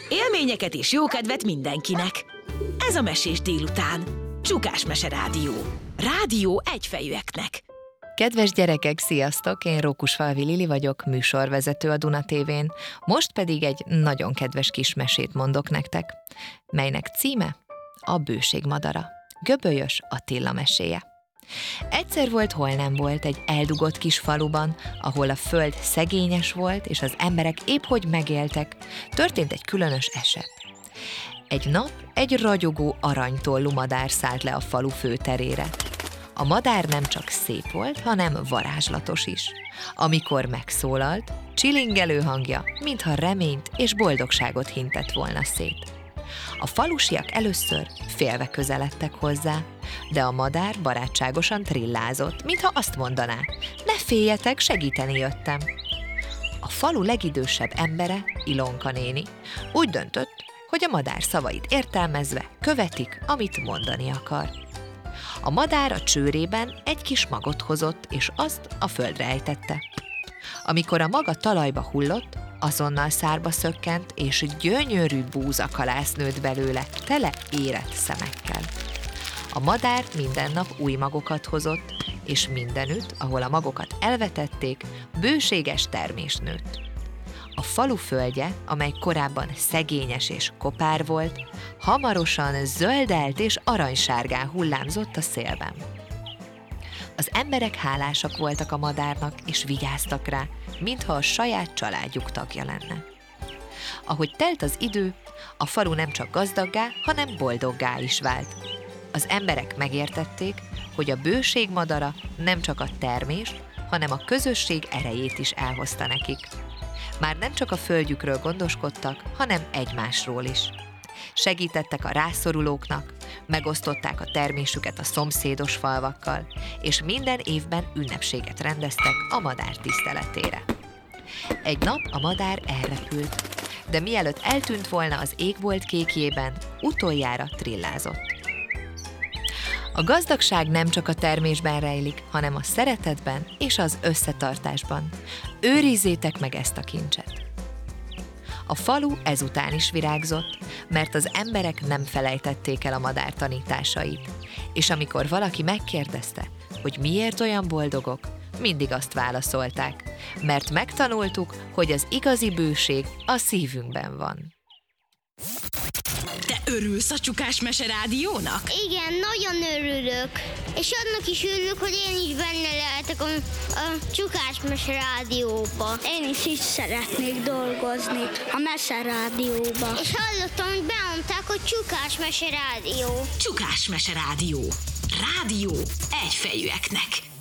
Élményeket és jókedvet mindenkinek. Ez a Mesés délután. Csukás Mese Rádió. Rádió egyfejűeknek. Kedves gyerekek, sziasztok! Én Rókusfalvi Lili vagyok, műsorvezető a Duna TV-n. Most pedig egy nagyon kedves kis mesét mondok nektek, melynek címe A bőség madara. Göbölyös Attila meséje. Egyszer volt, hol nem volt, egy eldugott kis faluban, ahol a föld szegényes volt, és az emberek épp hogy megéltek, történt egy különös eset. Egy nap egy ragyogó aranytollú madár szállt le a falu főterére. A madár nem csak szép volt, hanem varázslatos is. Amikor megszólalt, csilingelő hangja, mintha reményt és boldogságot hintett volna szét. A falusiak először félve közeledtek hozzá, de a madár barátságosan trillázott, mintha azt mondaná: ne féljetek, segíteni jöttem. A falu legidősebb embere, Ilonka néni, úgy döntött, hogy a madár szavait értelmezve követik, amit mondani akar. A madár a csőrében egy kis magot hozott, és azt a földre ejtette. Amikor a mag a talajba hullott, azonnal szárba szökkent, és gyönyörű búzakalász nőtt belőle, tele érett szemekkel. A madár minden nap új magokat hozott, és mindenütt, ahol a magokat elvetették, bőséges termés nőtt. A falu földje, amely korábban szegényes és kopár volt, hamarosan zöldelt és aranysárgán hullámzott a szélben. Az emberek hálásak voltak a madárnak, és vigyáztak rá, mintha a saját családjuk tagja lenne. Ahogy telt az idő, a falu nem csak gazdaggá, hanem boldoggá is vált. Az emberek megértették, hogy a bőség madara nem csak a termést, hanem a közösség erejét is elhozta nekik. Már nem csak a földjükről gondoskodtak, hanem egymásról is. Segítettek a rászorulóknak, megosztották a termésüket a szomszédos falvakkal, és minden évben ünnepséget rendeztek a madár tiszteletére. Egy nap a madár elrepült, de mielőtt eltűnt volna az égbolt kékjében, utoljára trillázott. A gazdagság nem csak a termésben rejlik, hanem a szeretetben és az összetartásban. Őrizzétek meg ezt a kincset! A falu ezután is virágzott, mert az emberek nem felejtették el a madár tanításait, és amikor valaki megkérdezte, hogy miért olyan boldogok, mindig azt válaszolták, mert megtanultuk, hogy az igazi bőség a szívünkben van. Te örülsz a Csukás Mese Rádiónak? Igen, nagyon örülök. És annak is örülök, hogy én is benne lehetek a Csukás Mese Rádióba. Én is szeretnék dolgozni a Mese Rádióba. És hallottam, hogy bemondták, hogy Csukás Mese Rádió. Csukás Mese Rádió. Rádió egyfejűeknek.